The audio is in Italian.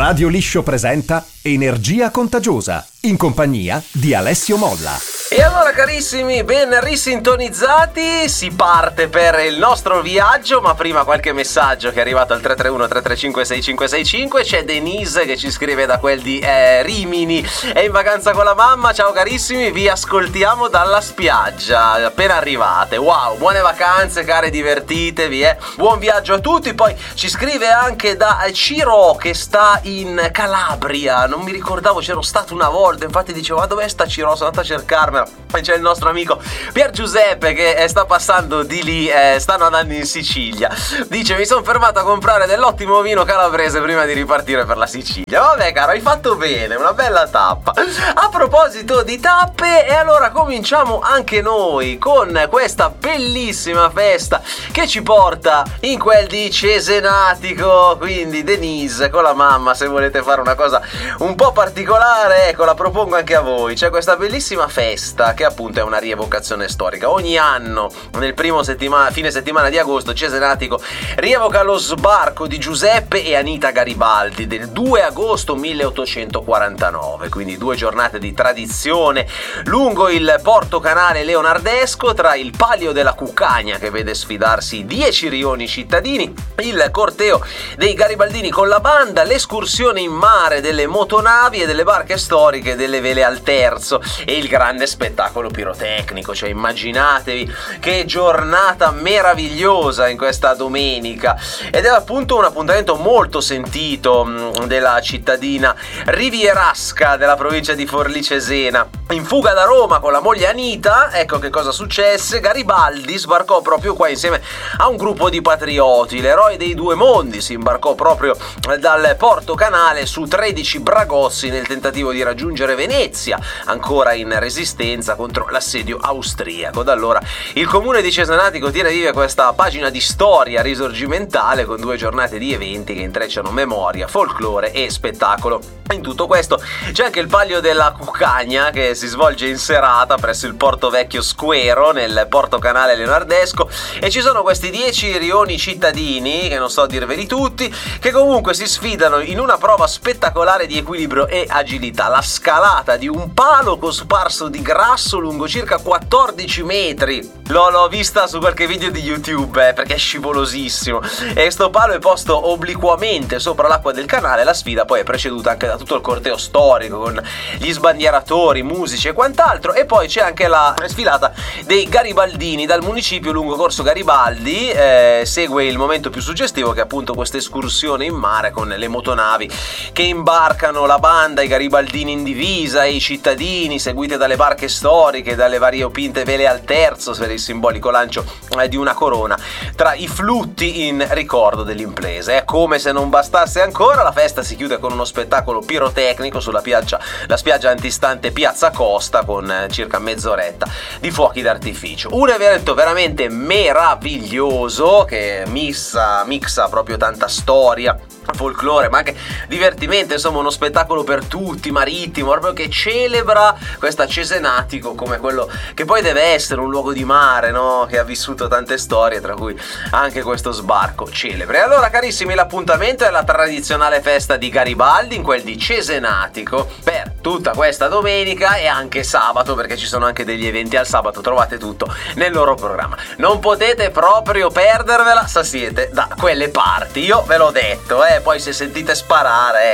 Radio Liscio presenta Energia Contagiosa, in compagnia di Alessio Molla. E allora carissimi, ben risintonizzati, si parte per il nostro viaggio, ma prima qualche messaggio che è arrivato al 331-335-6565. C'è Denise che ci scrive da quel di Rimini, è in vacanza con la mamma. Ciao carissimi, vi ascoltiamo dalla spiaggia, appena arrivate. Wow, buone vacanze care, divertitevi, buon viaggio a tutti. Poi ci scrive anche da Ciro che sta in Calabria, non mi ricordavo, c'ero stato una volta, infatti dicevo ma dov'è sta Ciro, sono andato a cercarmela. Poi c'è il nostro amico Pier Giuseppe che sta passando di lì, stanno andando in Sicilia. Dice mi sono fermato a comprare dell'ottimo vino calabrese prima di ripartire per la Sicilia. Vabbè caro, hai fatto bene, una bella tappa. A proposito di tappe, e allora cominciamo anche noi con questa bellissima festa che ci porta in quel di Cesenatico. Quindi Denise con la mamma, se volete fare una cosa un po' particolare, ecco, la propongo anche a voi. C'è questa bellissima festa che appunto è una rievocazione storica. Ogni anno nel primo fine settimana di agosto Cesenatico rievoca lo sbarco di Giuseppe e Anita Garibaldi del 2 agosto 1849, quindi 2 giornate di tradizione lungo il porto canale leonardesco, tra il palio della Cuccagna che vede sfidarsi 10 rioni cittadini, il corteo dei garibaldini con la banda, l'escursione in mare delle motonavi e delle barche storiche delle vele al terzo e il grande spettacolo pirotecnico. Cioè immaginatevi che giornata meravigliosa in questa domenica, ed è appunto un appuntamento molto sentito della cittadina rivierasca della provincia di Forlì Cesena. In fuga da Roma con la moglie Anita, ecco che cosa successe: Garibaldi sbarcò proprio qua insieme a un gruppo di patrioti. L'eroe dei due mondi si imbarcò proprio dal porto canale su 13 bragossi nel tentativo di raggiungere Venezia, ancora in resistenza contro l'assedio austriaco. Da allora il comune di Cesenatico tiene viva questa pagina di storia risorgimentale con 2 giornate di eventi che intrecciano memoria, folklore e spettacolo. In tutto questo c'è anche il palio della Cuccagna che si svolge in serata presso il Porto Vecchio Squero nel porto canale leonardesco, e ci sono questi 10 rioni cittadini, che non so dirveli tutti, che comunque si sfidano in una prova spettacolare di equilibrio e agilità: la scalata di un palo cosparso di grasso lungo circa 14 metri. L'ho vista su qualche video di YouTube perché è scivolosissimo, e sto palo è posto obliquamente sopra l'acqua del canale. La sfida poi è preceduta anche da tutto il corteo storico con gli sbandieratori, musici e quant'altro, e poi c'è anche la sfilata dei garibaldini dal municipio lungo corso Garibaldi. Segue il momento più suggestivo, che è appunto questa escursione in mare con le motonavi che imbarcano la banda, i garibaldini in divisa e i cittadini seguite dalle barche storiche, dalle variopinte vele al terzo per il simbolico lancio di una corona tra i flutti in ricordo dell'imprese. Come se non bastasse ancora, la festa si chiude con uno spettacolo pirotecnico sulla la spiaggia antistante Piazza Costa, con circa mezz'oretta di fuochi d'artificio. Un evento veramente meraviglioso che mixa proprio tanta storia, folklore, ma anche divertimento, insomma uno spettacolo per tutti, marittimo, proprio che celebra questa Cesenatico come quello che poi deve essere, un luogo di mare, no? Che ha vissuto tante storie, tra cui anche questo sbarco celebre. Allora carissimi, l'appuntamento è la tradizionale festa di Garibaldi in quel di Cesenatico per tutta questa domenica e anche sabato, perché ci sono anche degli eventi al sabato. Trovate tutto nel loro programma, non potete proprio perdervela se siete da quelle parti, io ve l'ho detto. Poi se sentite sparare